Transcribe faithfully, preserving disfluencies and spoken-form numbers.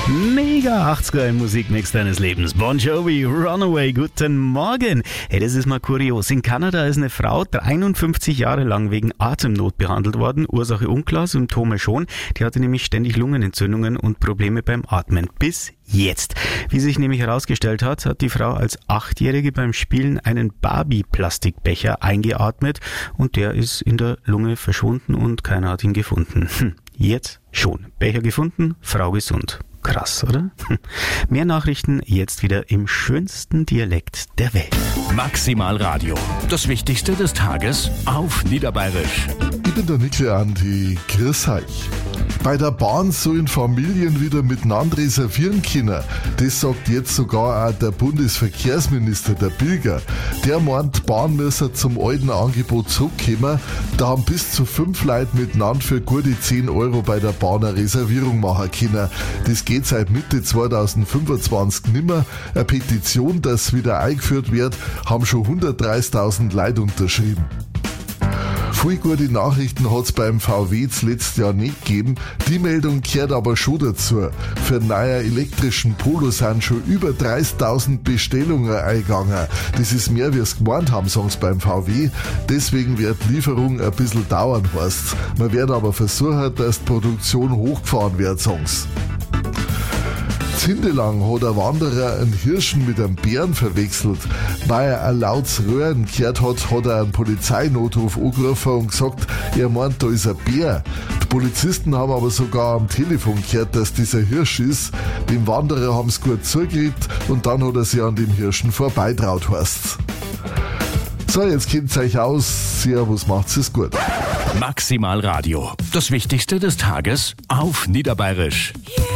Mega achtziger im Musikmix deines Lebens. Bon Jovi, Runaway, guten Morgen. Hey, das ist mal kurios. In Kanada ist eine Frau dreiundfünfzig Jahre lang wegen Atemnot behandelt worden. Ursache unklar, Symptome schon. Die hatte nämlich ständig Lungenentzündungen und Probleme beim Atmen. Bis jetzt. Wie sich nämlich herausgestellt hat, hat die Frau als Achtjährige beim Spielen einen Barbie-Plastikbecher eingeatmet und der ist in der Lunge verschwunden und keiner hat ihn gefunden. Hm, jetzt schon. Becher gefunden, Frau gesund. Krass, oder? Mehr Nachrichten jetzt wieder im schönsten Dialekt der Welt. Maximal Radio. Das Wichtigste des Tages auf Niederbayerisch. Ich bin der Nikle Andi. Grüß euch. Bei der Bahn sollen Familien wieder miteinander reservieren können. Das sagt jetzt sogar auch der Bundesverkehrsminister, der Bilger. Der meint, die Bahn müsse zum alten Angebot zurückkommen. Da haben bis zu fünf Leute miteinander für gute zehn Euro bei der Bahn eine Reservierung machen können. Das geht seit Mitte zweitausendfünfundzwanzig nimmer. Eine Petition, dass wieder eingeführt wird, haben schon hundertdreißigtausend Leute unterschrieben. Viele gute Nachrichten hat es beim V W zuletzt Jahr nicht gegeben. Die Meldung gehört aber schon dazu. Für einen neuen elektrischen Polo sind schon über dreißigtausend Bestellungen eingegangen. Das ist mehr, wie es gemeint haben, sagen sie beim V W. Deswegen wird die Lieferung ein bisschen dauern, heißt's. Man wird aber versuchen, dass die Produktion hochgefahren wird, sagen sie. Hindelang hat ein Wanderer einen Hirschen mit einem Bären verwechselt. Weil er ein lautes Röhren gehört hat, hat er einen Polizeinotruf angerufen und gesagt, er meint, da ist ein Bär. Die Polizisten haben aber sogar am Telefon gehört, dass dieser Hirsch ist. Dem Wanderer haben sie gut zugeredet und dann hat er sich an dem Hirschen vorbeitraut, heißt's. So, jetzt kennt's euch aus. Servus, macht's es gut. Maximal Radio. Das Wichtigste des Tages auf Niederbayerisch. Yeah.